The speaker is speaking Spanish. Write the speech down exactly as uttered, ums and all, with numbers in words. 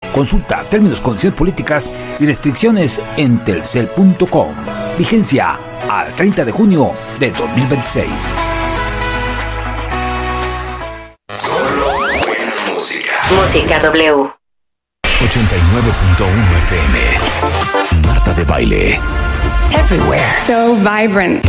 Consulta términos, condiciones políticas y restricciones en telcel punto com. Vigencia al treinta de junio de dos mil veintiséis. Solo buena música. Música W. ochenta y nueve punto uno F M. Marta de Baile. Everywhere. So vibrant.